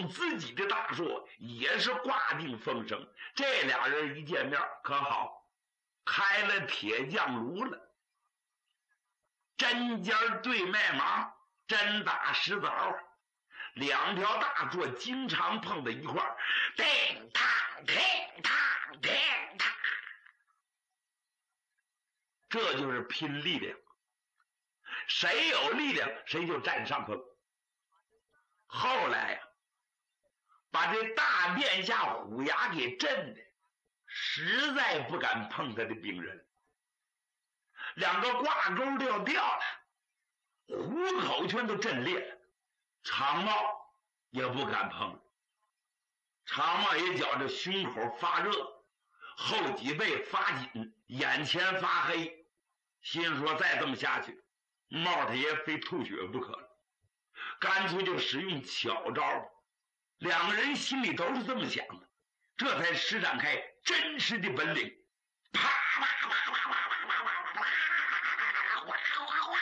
用自己的大硕也是挂定风声。这俩人一见面可好，开了铁匠炉了，针尖对麦芒，真打实凿，两条大座经常碰在一块儿，叮当叮当叮当，这就是拼力量，谁有力量谁就占上风。后来呀，把这大殿下虎牙给震的实在不敢碰他的兵刃，两个挂钩都要掉了，虎口全都震裂了，长帽也不敢碰，长帽也觉着胸口发热，后脊背发紧，眼前发黑，心说再这么下去，帽太爷非吐血不可了，干脆就使用巧招。两个人心里都是这么想的，这才施展开真实的本领。啪啪啪啪啪啪啪啪啪，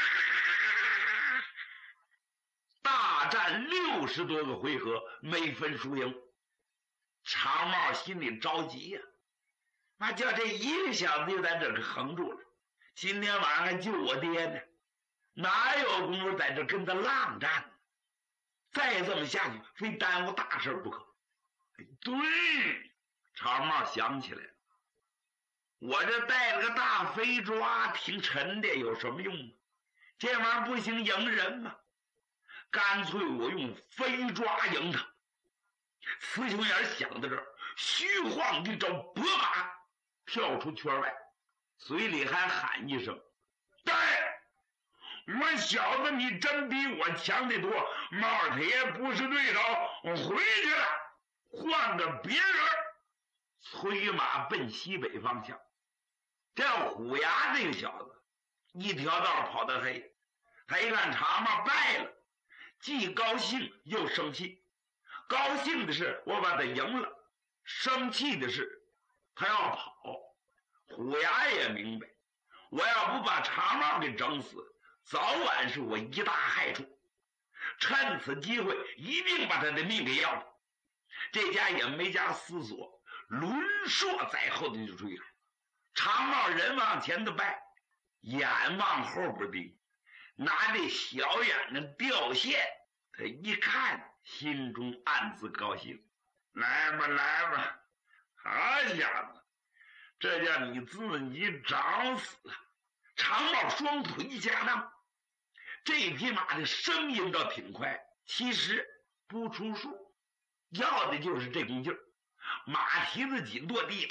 大战60多个回合，没分输赢。长帽心里着急呀，妈叫这一个小子就在这儿横住了，今天晚上还救我爹呢，哪有功夫在这跟他浪战呢？再这么下去非耽误大事不可。对，长帽想起来了，我这带了个大飞抓挺沉的，有什么用吗？这玩意儿不行迎人吗？干脆我用飞抓迎他。雌雄眼想到这儿，虚晃一招拨马跳出圈外，嘴里还喊一声：对，我小子你真比我强得多，帽太爷不是对手，我回去了，换个别人。催马奔西北方向。这虎牙这个小子一条道跑得黑，他一看长帽败了，既高兴又生气。高兴的是我把他赢了，生气的是他要跑。虎牙也明白，我要不把长帽给整死，早晚是我一大害处，趁此机会一定把他的命给要了。这家也没加思索，轮硕在后头就追了。长帽人往前的拜，眼往后边盯，拿这小眼睛掉线，他一看心中暗自高兴，来吧来吧，好小子，这叫你自己找死。长帽双腿一下当，这匹马的声音倒挺快，其实不出数，要的就是这功劲儿。马蹄子紧落地，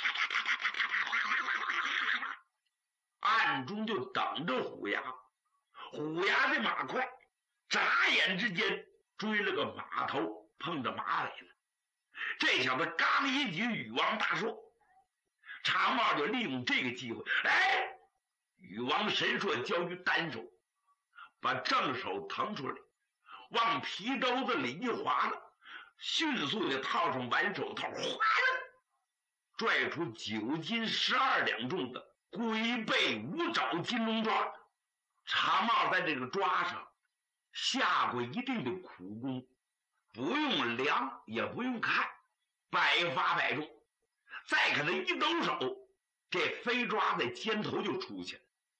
暗中就等着虎牙。虎牙的马快，眨眼之间追了个马头，碰着马尾了。这小子刚一举羽王大硕，长帽就利用这个机会，羽王神硕交于单手，把正手腾出来，往皮兜子里一划了，迅速的套上挽手套，哗啦，拽出9斤12两重的龟背5爪金龙抓。长帽在这个抓上下过一定的苦功，不用量也不用看，百发百中。再给他一抖手，这飞抓在肩头就出去了。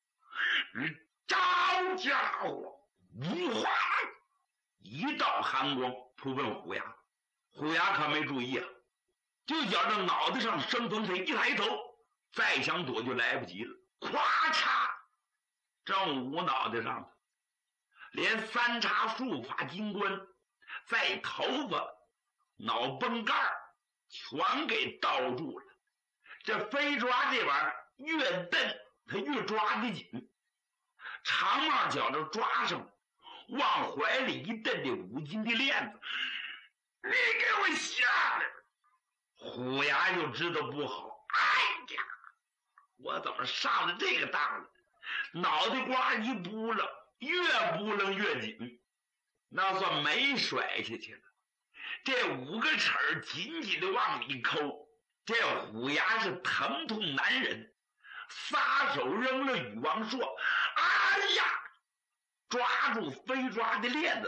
招家伙，哗，一道寒光扑奔虎牙。虎牙可没注意啊，就觉着脑袋上生风，他一抬头，再想躲就来不及了，咵嚓，正捂脑袋上了，连3叉束发金冠在头发脑崩盖全给倒住了。这飞抓这玩意儿越蹬他越抓得紧，长帽觉着抓上，往怀里一蹬这5斤的链子，你给我下来！虎牙就知道不好，哎呀，我怎么上了这个当了？脑袋瓜一扑棱，越扑棱越紧，那算没甩下去了。这5个齿紧紧的往里抠，这虎牙是疼痛难忍，撒手扔了羽王硕，哎呀，抓住飞抓的链子。